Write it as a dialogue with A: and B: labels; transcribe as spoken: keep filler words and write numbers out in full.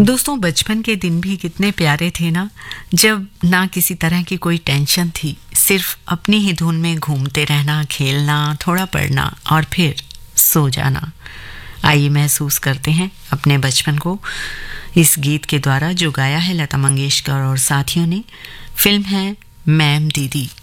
A: दोस्तों, बचपन के दिन भी कितने प्यारे थे ना, जब ना किसी तरह की कोई टेंशन थी, सिर्फ अपनी ही धुन में घूमते रहना, खेलना, थोड़ा पढ़ना और फिर सो जाना। आइए महसूस करते हैं अपने बचपन को इस गीत के द्वारा जो गाया है लता मंगेशकर और साथियों ने। फिल्म है मैम दीदी।